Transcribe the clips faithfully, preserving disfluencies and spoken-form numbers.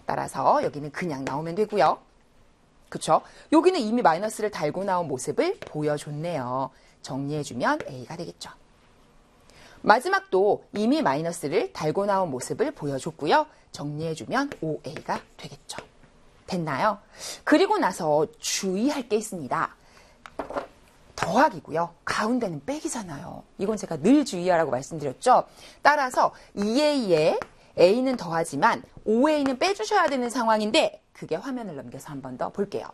따라서 여기는 그냥 나오면 되고요. 그쵸? 여기는 이미 마이너스를 달고 나온 모습을 보여줬네요. 정리해주면 A가 되겠죠. 마지막도 이미 마이너스를 달고 나온 모습을 보여줬고요. 정리해주면 오 에이가 되겠죠. 됐나요? 그리고 나서 주의할 게 있습니다. 더하기고요. 가운데는 빼기잖아요. 이건 제가 늘 주의하라고 말씀드렸죠. 따라서 이 에이에 A는 더하지만 오 에이는 빼주셔야 되는 상황인데 그게 화면을 넘겨서 한 번 더 볼게요.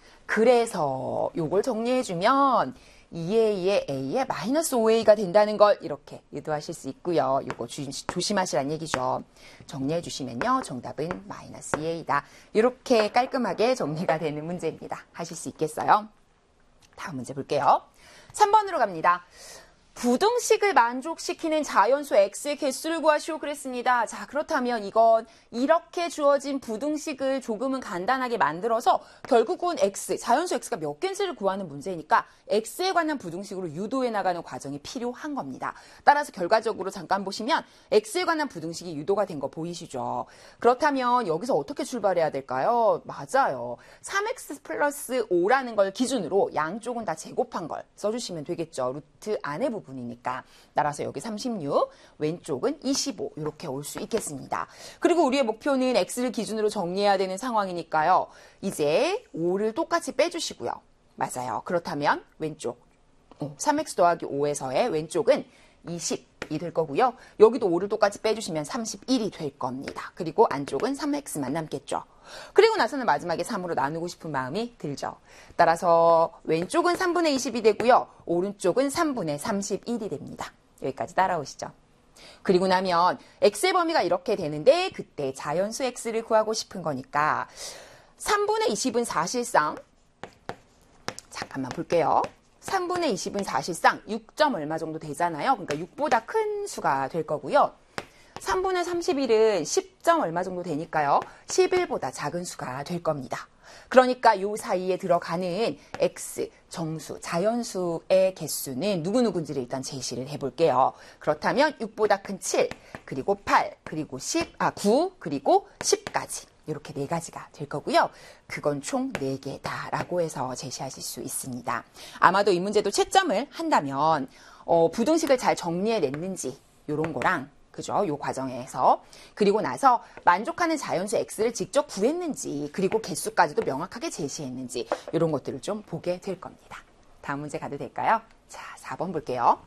그래서 이걸 정리해주면 이 에이에 A에 마이너스 오 에이가 된다는 걸 이렇게 유도하실 수 있고요. 이거 조심하시란 얘기죠. 정리해 주시면요. 정답은 마이너스 이 에이다. 이렇게 깔끔하게 정리가 되는 문제입니다. 하실 수 있겠어요? 다음 문제 볼게요. 삼 번으로 갑니다. 부등식을 만족시키는 자연수 x의 개수를 구하시오 그랬습니다. 자, 그렇다면 이건 이렇게 주어진 부등식을 조금은 간단하게 만들어서 결국은 x, 자연수 x가 몇 개인지를 구하는 문제니까 x에 관한 부등식으로 유도해 나가는 과정이 필요한 겁니다. 따라서 결과적으로 잠깐 보시면 x에 관한 부등식이 유도가 된 거 보이시죠? 그렇다면 여기서 어떻게 출발해야 될까요? 맞아요. 삼 엑스 플러스 오라는 걸 기준으로 양쪽은 다 제곱한 걸 써주시면 되겠죠. 루트 안에 부분 부분이니까. 따라서 여기 삼십육, 왼쪽은 이십오 이렇게 올 수 있겠습니다. 그리고 우리의 목표는 x를 기준으로 정리해야 되는 상황이니까요. 이제 오를 똑같이 빼주시고요. 맞아요. 그렇다면 왼쪽 삼 엑스 더하기 오에서의 왼쪽은 이십이 될 거고요. 여기도 오를 똑같이 빼주시면 삼십일이 될 겁니다. 그리고 안쪽은 삼 엑스만 남겠죠. 그리고 나서는 마지막에 삼으로 나누고 싶은 마음이 들죠. 따라서 왼쪽은 삼분의 이십이 되고요. 오른쪽은 삼분의 삼십일이 됩니다. 여기까지 따라오시죠. 그리고 나면 x의 범위가 이렇게 되는데 그때 자연수 x를 구하고 싶은 거니까 삼분의 이십은 사실상 잠깐만 볼게요. 삼분의 이십은 사실상 육 점 얼마 정도 되잖아요. 그러니까 육보다 큰 수가 될 거고요. 삼분의 삼십일은 십 점 얼마 정도 되니까요. 십일보다 작은 수가 될 겁니다. 그러니까 요 사이에 들어가는 x, 정수, 자연수의 개수는 누구누구인지를 일단 제시를 해볼게요. 그렇다면 육보다 큰 칠, 그리고 팔, 그리고 십, 아, 구, 그리고 십까지. 이렇게 네 가지가 될 거고요. 그건 총 네 개다라고 해서 제시하실 수 있습니다. 아마도 이 문제도 채점을 한다면 어, 부등식을 잘 정리해냈는지 이런 거랑 그죠? 요 과정에서 그리고 나서 만족하는 자연수 x를 직접 구했는지 그리고 개수까지도 명확하게 제시했는지 이런 것들을 좀 보게 될 겁니다. 다음 문제 가도 될까요? 자, 사 번 볼게요.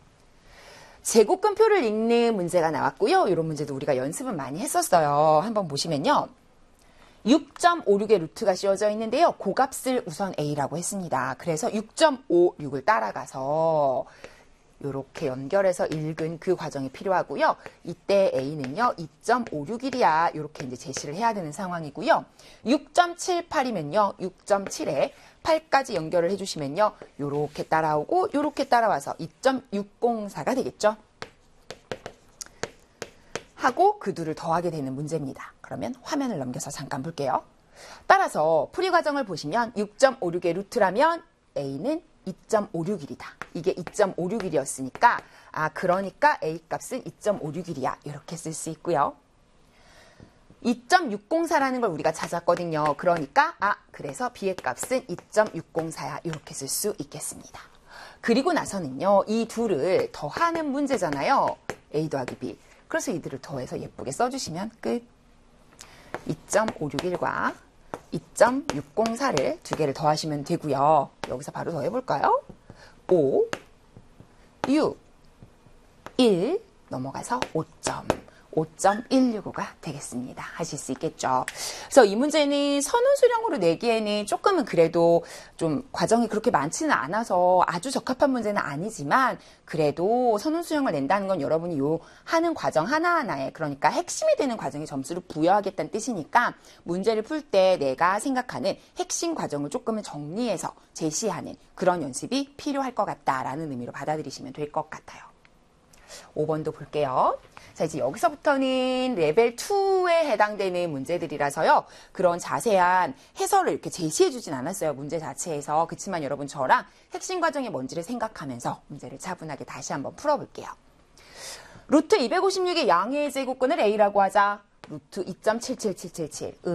제곱근표를 읽는 문제가 나왔고요. 이런 문제도 우리가 연습은 많이 했었어요. 한번 보시면요. 육 점 오육의 루트가 씌워져 있는데요. 그 값을 우선 a라고 했습니다. 그래서 육 점 오육을 따라가서 이렇게 연결해서 읽은 그 과정이 필요하고요. 이때 a는요. 이 점 오육일이야. 이렇게 이제 제시를 해야 되는 상황이고요. 육 점 칠팔이면요. 육 점 칠에 팔까지 연결을 해주시면요. 이렇게 따라오고 이렇게 따라와서 이 점 육공사가 되겠죠. 하고 그 둘을 더하게 되는 문제입니다. 그러면 화면을 넘겨서 잠깐 볼게요. 따라서 풀이 과정을 보시면 육 점 오육의 루트라면 a는 이 점 오육일이다. 이게 이 점 오육일이었으니까 아 그러니까 a 값은 이 점 오육일이야. 이렇게 쓸 수 있고요. 이 점 육공사라는 걸 우리가 찾았거든요. 그러니까 아 그래서 b의 값은 이 점 육공사야. 이렇게 쓸 수 있겠습니다. 그리고 나서는요. 이 둘을 더하는 문제잖아요. a 더하기 b. 그래서 이들을 더해서 예쁘게 써주시면 끝. 이 점 오육일과 이 점 육공사를 두 개를 더하시면 되고요. 여기서 바로 더해볼까요? 오, 육, 일 넘어가서 오 점. 오 점 일육오가 되겠습니다. 하실 수 있겠죠. 그래서 이 문제는 선운수령으로 내기에는 조금은 그래도 좀 과정이 그렇게 많지는 않아서 아주 적합한 문제는 아니지만 그래도 선운수령을 낸다는 건 여러분이 요 하는 과정 하나하나에 그러니까 핵심이 되는 과정에 점수를 부여하겠다는 뜻이니까 문제를 풀 때 내가 생각하는 핵심 과정을 조금은 정리해서 제시하는 그런 연습이 필요할 것 같다라는 의미로 받아들이시면 될 것 같아요. 오 번도 볼게요. 자, 이제 여기서부터는 레벨 이에 해당되는 문제들이라서요. 그런 자세한 해설을 이렇게 제시해 주진 않았어요. 문제 자체에서. 그렇지만 여러분 저랑 핵심 과정이 뭔지를 생각하면서 문제를 차분하게 다시 한번 풀어볼게요. 루트 이백오십육의 양의 제곱근을 a라고 하자. 루트 이 점 칠칠칠칠칠.